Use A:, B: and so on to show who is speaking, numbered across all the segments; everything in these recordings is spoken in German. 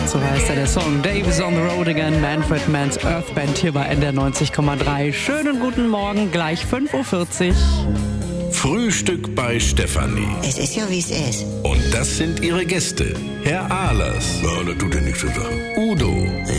A: So heißt der Song. Dave is on the road again. Manfred Mann's Earth Band hier bei NDR 90,3. Schönen guten Morgen, gleich 5:40 Uhr.
B: Frühstück bei Stefanie.
C: Es ist ja, wie es ist.
B: Und das sind ihre Gäste. Herr Ahlers.
D: Ja, das tut ja nichts zur Sache.
B: Udo.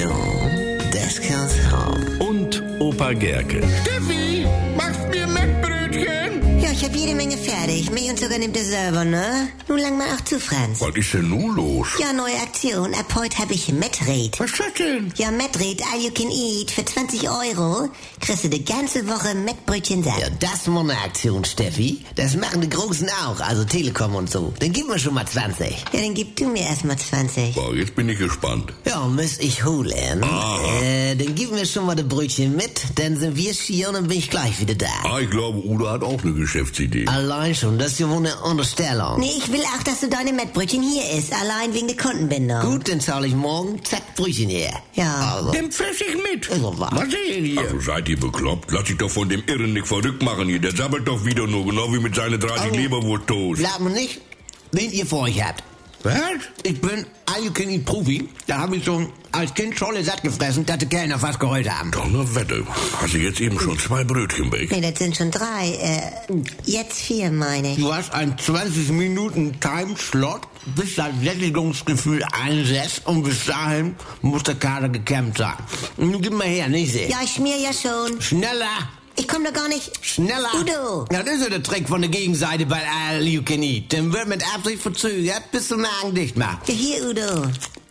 C: Ja, das kann's haben.
B: Und Opa Gerke.
D: Steffi, machst mir Mettbrötchen?
C: Ja, ich hab jede Menge fertig. Mich und sogar nimmt er selber, ne? Nun lang mal auch zu, Franz.
D: Was ist denn nun los?
C: Ja, neue Aktion. Ab heute hab ich Mettred.
D: Was ist das denn?
C: Ja, Mettred, all you can eat. Für 20 € kriegst du die ganze Woche Mettbrötchen satt.
E: Ja, das ist mal eine Aktion, Steffi. Das machen die Großen auch, also Telekom und so. Dann gib mir schon mal 20.
C: Ja, dann gib du mir erstmal 20.
D: Boah, jetzt bin ich gespannt.
E: Ja, müsst ich holen. Dann gib mir schon mal das Brötchen mit, dann sind wir schier und dann bin ich gleich wieder da.
D: Ich glaube, Udo hat auch eine Geschäftsidee.
E: Allein schon, das ist ja wohl eine Unterstellung.
C: Nee, ich will auch, dass du deine Mettbrötchen hier isst. Allein wegen der Kundenbindung.
E: Gut, dann zahle ich morgen, zack, Brötchen her.
C: Ja.
E: Also,
D: Dann fress ich mit.
E: ist doch wahr.
D: Was sehen hier? Also seid ihr bekloppt? Lass dich doch von dem Irren nicht verrückt machen hier. Der sabbelt doch wieder nur, genau wie mit seinen 30 Leberwursttoast.
E: Sag mir nicht, wen ihr vor euch habt.
D: Was?
E: Ich bin All-You-Can-Eat-Profi. Da habe ich schon als Kind Scholle satt gefressen, dass die Kellner fast geheult haben.
D: Doch eine Wette. Hast du jetzt eben schon 2 Brötchen weg?
C: Nee, das sind schon 3. Jetzt 4, meine ich.
E: Du hast einen 20-Minuten-Time-Slot, bis das Sättigungsgefühl einsetzt und bis dahin muss der Kader gekämmt sein. Nun gib mal her, nicht sehen.
C: Ja, ich schmier ja schon.
E: Schneller!
C: Ich komm doch gar nicht.
E: Schneller!
C: Udo!
E: Ja, das ist ja der Trick von der Gegenseite bei All You Can Eat. Dann wird mit Absicht verzögert, bis du Magen dicht machst.
C: Ja, hier, Udo.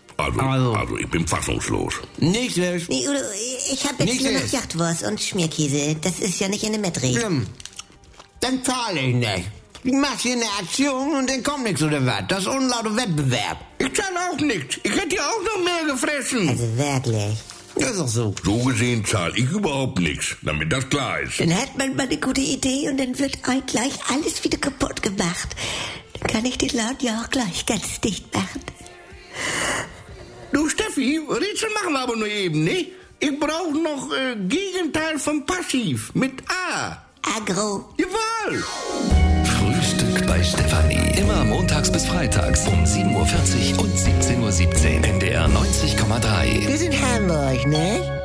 D: Also, ich bin fassungslos.
E: Nicht wisch.
C: Nee, Udo, ich hab jetzt
E: Nicht
C: nur noch
E: jetzt.
C: Jachtwurst und Schmierkäse. Das ist ja nicht in der Mettred.
E: Schlimm. Dann zahle ich nicht. Du machst hier eine Aktion und dann kommt nichts oder was. Das ist unlauter Wettbewerb.
D: Ich zahle auch nichts. Ich hätte ja auch noch mehr gefressen.
C: Also wirklich.
E: Das ist doch so.
D: So gesehen zahle ich überhaupt nichts, damit das klar ist.
C: Dann hat man mal eine gute Idee und dann wird ein gleich alles wieder kaputt gemacht. Dann kann ich den Laden ja auch gleich ganz dicht machen.
D: Du Steffi, Rätsel machen wir aber nur eben, ne? Ich brauche noch Gegenteil von Passiv mit A.
C: Agro.
D: Jawohl.
F: Frühstück bei Stefanie. Immer montags bis freitags um 7:40 Uhr und 17:17 Uhr. NDR 90,3.
C: Wir sind Hamburg, ne?